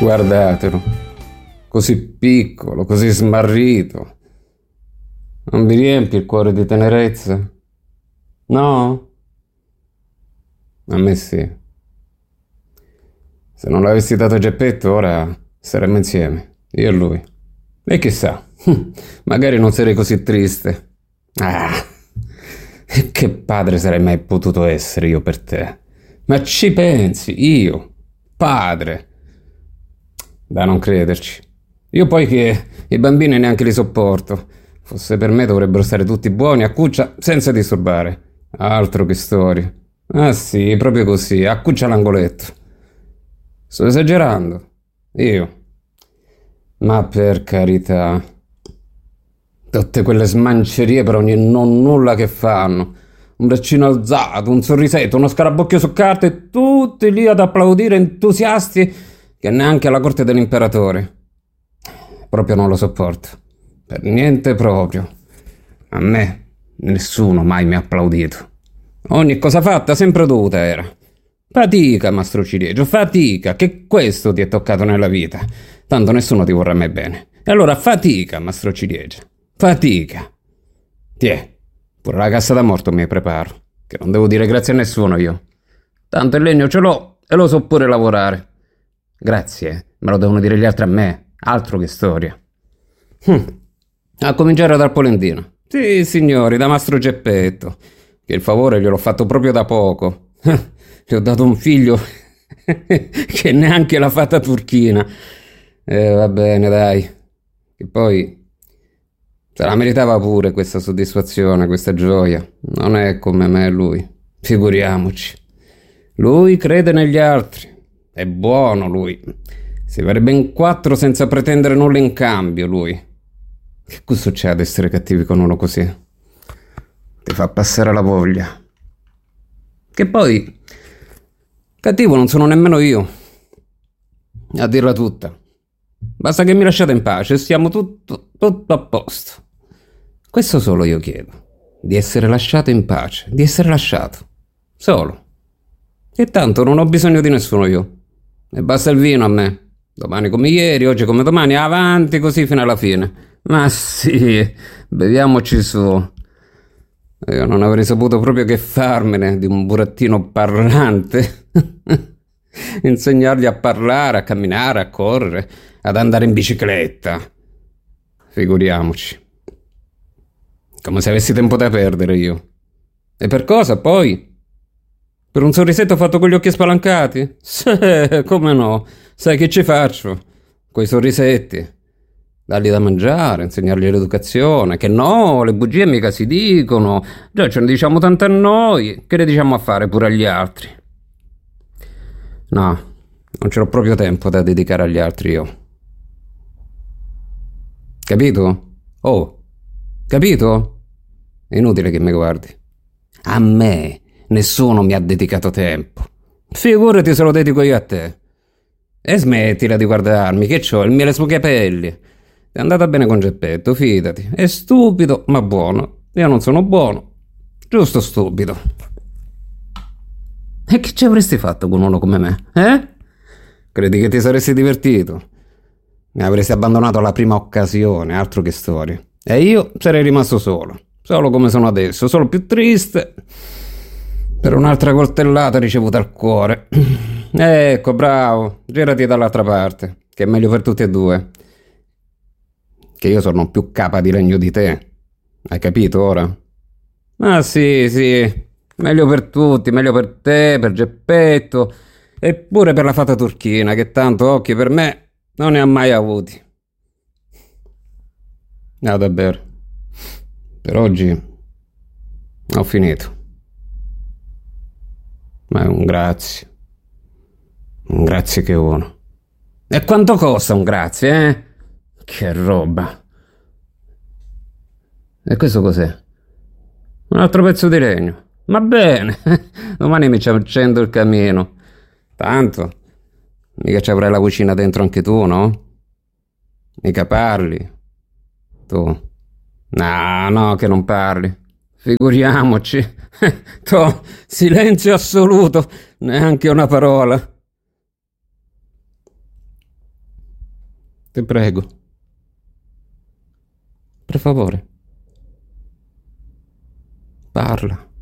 Guardatelo, così piccolo, così smarrito. Non vi riempie il cuore di tenerezza? No? A me sì. Se non l'avessi dato Geppetto, ora saremmo insieme, io e lui. E chissà, magari non sarei così triste. Ah, che padre sarei mai potuto essere io per te? Ma ci pensi, io, padre? Da non crederci. Io poi che i bambini neanche li sopporto. Fosse per me dovrebbero stare tutti buoni a cuccia senza disturbare. Altro che storie. Ah sì, proprio così, a cuccia all'angoletto. Sto esagerando. Io. Ma per carità. Tutte quelle smancerie per ogni non nulla che fanno. Un braccino alzato, un sorrisetto, uno scarabocchio su carta e tutti lì ad applaudire entusiasti che neanche alla corte dell'imperatore. Proprio non lo sopporto. Per niente proprio. A me nessuno mai mi ha applaudito. Ogni cosa fatta sempre dovuta era. Fatica, mastro Ciliegio, fatica, che questo ti è toccato nella vita. Tanto nessuno ti vorrà mai bene. E allora fatica, mastro Ciliegio, fatica. Tiè, pure la cassa da morto mi preparo, che non devo dire grazie a nessuno io. Tanto il legno ce l'ho e lo so pure lavorare. Grazie, me lo devono dire gli altri a me, altro che storia. A cominciare dal Polendino. Sì, signori, da mastro Geppetto, che il favore gliel'ho fatto proprio da poco. Gli ho dato un figlio che neanche la fata turchina. Va bene, dai. E poi se la meritava pure questa soddisfazione, questa gioia. Non è come me lui. Figuriamoci. Lui crede negli altri. È buono lui. Si farebbe in 4 senza pretendere nulla in cambio, lui. Che gusto c'è ad essere cattivi con uno così? Ti fa passare la voglia. Che poi cattivo non sono nemmeno io. A dirla tutta. Basta che mi lasciate in pace e stiamo tutto a posto. Questo solo io chiedo. Di essere lasciato in pace. Di essere lasciato. Solo. E tanto non ho bisogno di nessuno io. E basta il vino a me. Domani come ieri, oggi come domani, avanti così fino alla fine. Ma sì, beviamoci su. Io non avrei saputo proprio che farmene di un burattino parlante. Insegnargli a parlare, a camminare, a correre, ad andare in bicicletta. Figuriamoci. Come se avessi tempo da perdere io. E per cosa poi? Per un sorrisetto fatto con gli occhi spalancati? Sì, come no? Sai che ci faccio? Quei sorrisetti. Dargli da mangiare, insegnargli l'educazione. Che no, le bugie mica si dicono. Già ce ne diciamo tante a noi. Che le diciamo a fare pure agli altri? No, non ce l'ho proprio tempo da dedicare agli altri io. Capito? Oh, capito? È inutile che mi guardi. A me nessuno mi ha dedicato tempo. Figurati se lo dedico io a te. E smettila di guardarmi, che c'ho il miele sui capelli. È andata bene con Geppetto, fidati. È stupido, ma buono. Io non sono buono, giusto stupido. E che ci avresti fatto con uno come me, eh? Credi che ti saresti divertito? Mi avresti abbandonato alla prima occasione, altro che storie. E io sarei rimasto solo. Solo come sono adesso, solo più triste per un'altra coltellata ricevuta al cuore. Ecco, bravo, girati dall'altra parte, che è meglio per tutti e due. Che io sono più capa di legno di te. Hai capito ora? Ah sì, meglio per tutti, meglio per te, per Geppetto e pure per la fata turchina, che tanto occhi per me non ne ha mai avuti. No, davvero. Per oggi ho finito. Ma è un grazie. Un grazie che uno. E quanto costa un grazie, eh? Che roba. E questo cos'è? Un altro pezzo di legno. Va bene. Domani mi ci accendo il camino. Tanto mica ci avrai la cucina dentro anche tu, no? Mica parli. Tu. No, che non parli. Figuriamoci. Tu, silenzio assoluto. Neanche una parola. Ti prego. Per favore. Parla.